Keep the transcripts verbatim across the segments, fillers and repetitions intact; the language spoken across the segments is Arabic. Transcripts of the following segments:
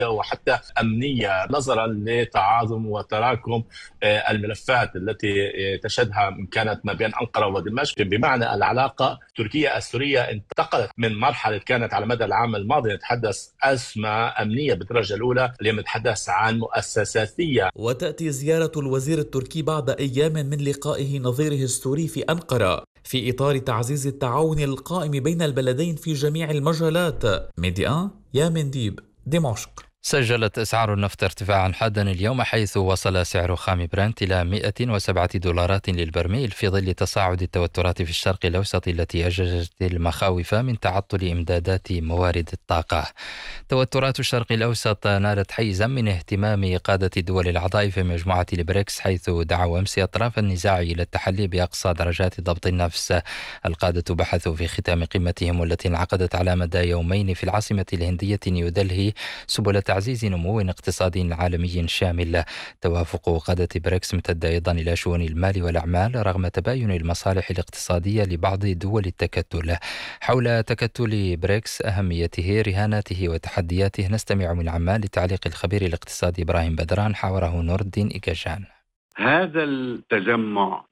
وحتى أمنية نظرا لتعاظم وتراكم الملفات التي تشهدها كانت ما بين أنقرة ودمشق. بمعنى العلاقة التركية السورية انتقلت من مرحلة كانت على مدى العام الماضي نتحدث أزمة أمنية بالدرجة الأولى، اليوم نتحدث عن مؤسساتية. وتأتي زيارة الوزير التركي بعد أيام من لقائه نظيره السوري في أنقرة في إطار تعزيز التعاون القائم بين البلدين في جميع المجالات. ميديا يا منديب، دمشق. سجلت أسعار النفط ارتفاعا حادا اليوم، حيث وصل سعر خام برنت إلى مئة وسبعة دولارات للبرميل في ظل تصاعد التوترات في الشرق الأوسط التي أججت المخاوف من تعطل إمدادات موارد الطاقة. توترات الشرق الأوسط نالت حيزا من اهتمام قادة الدول الأعضاء في مجموعة البريكس، حيث دعوا أمس أطراف النزاع إلى التحلي بأقصى درجات ضبط النفس. القادة بحثوا في ختام قمتهم والتي انعقدت على مدى يومين في العاصمة الهندية نيودلهي سبل تعزيز نمو اقتصادي عالمي شامل. توافق قادة بريكس امتد أيضا إلى شؤون المال والأعمال رغم تباين المصالح الاقتصادية لبعض دول التكتل. حول تكتل بريكس، أهميته، رهاناته وتحدياته، نستمع من عمان لتعليق الخبير الاقتصادي إبراهيم بدران، حاوره نور الدين إيجاجان. هذا التجمع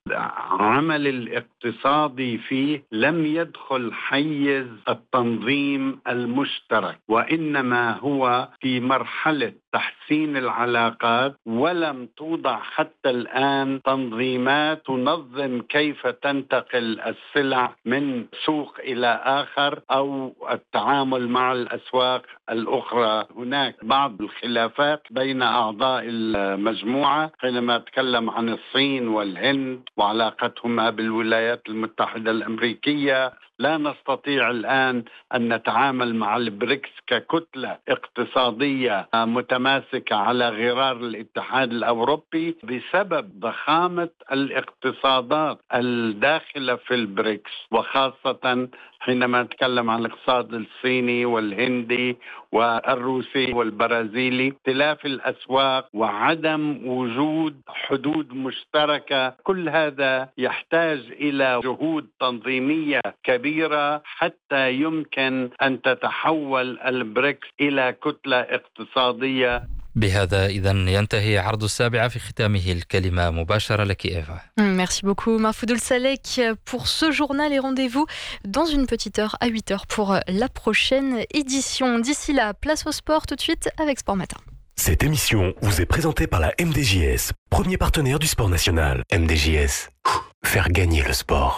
عمل الاقتصادي فيه لم يدخل حيز التنظيم المشترك، وإنما هو في مرحلة تحسين العلاقات، ولم توضع حتى الآن تنظيمات تنظم كيف تنتقل السلع من سوق إلى آخر أو التعامل مع الأسواق الأخرى. هناك بعض الخلافات بين أعضاء المجموعة حينما تكلم عن الصين والهند وعلاقتهما بالولايات المتحدة الأمريكية. لا نستطيع الآن أن نتعامل مع البريكس ككتلة اقتصادية متماسكة على غرار الاتحاد الأوروبي بسبب ضخامة الاقتصادات الداخلة في البريكس، وخاصة حينما نتكلم عن الاقتصاد الصيني والهندي والروسي والبرازيلي. اختلاف الأسواق وعدم وجود حدود مشتركة، كل هذا يحتاج إلى جهود تنظيمية كبيرة حتى يمكن أن تتحول البريكس إلى كتلة اقتصادية. بهذا إذن ينتهي عرض السابعة، في ختامه الكلمة مباشرة لك إيفا. Merci beaucoup Mahfoudoul Salek pour ce journal et rendez-vous dans une petite heure à huit heures pour la prochaine édition. D'ici là, place au sport tout de suite avec Sport Matin. Cette émission vous est présentée par la M D J S, premier partenaire du sport national. M D J S, faire gagner le sport.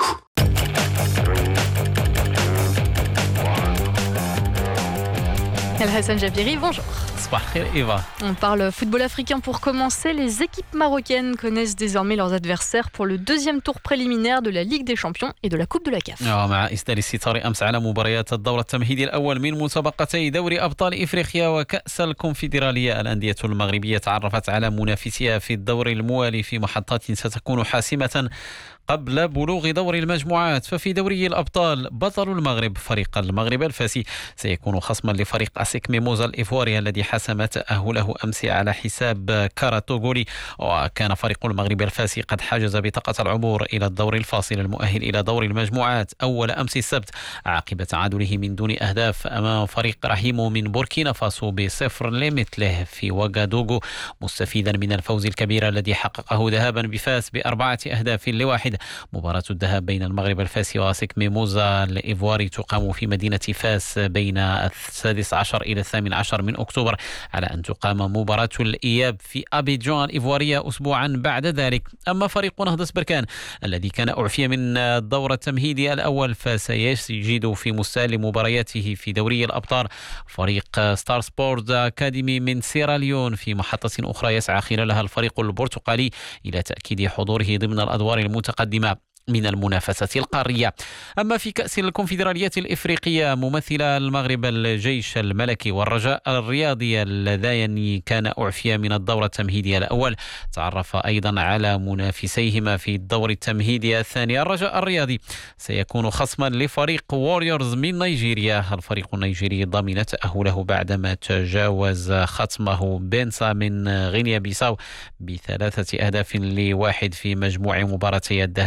El Hassan Jabiri, bonjour. On parle football africain pour commencer. Les équipes marocaines connaissent désormais leurs adversaires pour le deuxième tour préliminaire de la Ligue des Champions et de la Coupe de la C A F. مع إسدال الستار أمس على مباريات الدور التمهيدي الأول من مسابقتي دوري أبطال إفريقيا وكأس الكونفدرالية، الأندية المغربية تعرفت على منافسيها في الدور الموالي في محطات ستكون حاسمة قبل بلوغ دور المجموعات. ففي دوري الأبطال بطل المغرب فريق المغرب الفاسي سيكون خصما لفريق أسيك ميموزا الإيفواري الذي حسم تأهله أمس على حساب كاراتوغولي. وكان فريق المغرب الفاسي قد حجز بطاقة العبور إلى الدور الفاصل المؤهل إلى دور المجموعات أول أمس السبت عقب تعادله من دون أهداف أمام فريق رحيمو من بوركينا فاسو بصفر لمثله في وغادوغو، مستفيدا من الفوز الكبير الذي حققه ذهابا بفاس بأربعة أهداف لواحد. مباراة الذهاب بين المغرب الفاسي واسك ميموزا الإيفواري تقام في مدينة فاس بين السادس عشر إلى الثامن عشر من أكتوبر، على أن تقام مباراة الإياب في أبيجان الإيفوارية أسبوعا بعد ذلك. أما فريق نهضة بركان الذي كان أعفي من الدور التمهيدي الأول فسيجد في مستهل مبارياته في دوري الأبطال فريق ستار سبورت أكاديمي من سيراليون في محطة أخرى يسعى خلالها الفريق البرتقالي إلى تأكيد حضوره ضمن الأدوار المتقدمة من المنافسة القارية. أما في كأس الكونفدرالية الإفريقية، ممثل المغرب الجيش الملكي والرجاء الرياضي اللذان كان أعفيا من الدور التمهيدي الأول تعرف أيضا على منافسيهما في الدور التمهيدي الثاني. الرجاء الرياضي سيكون خصما لفريق ووريورز من نيجيريا. الفريق النيجيري ضمن تأهله بعدما تجاوز خصمه بنسا من غينيا بيساو بثلاثة أهداف لواحد في مجموع مباراتي الذهاب والإياب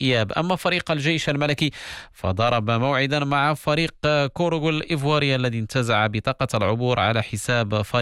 الإياب. أما فريق الجيش الملكي فضرب موعدا مع فريق كوروغو الإيفواري الذي انتزع بطاقة العبور على حساب فريق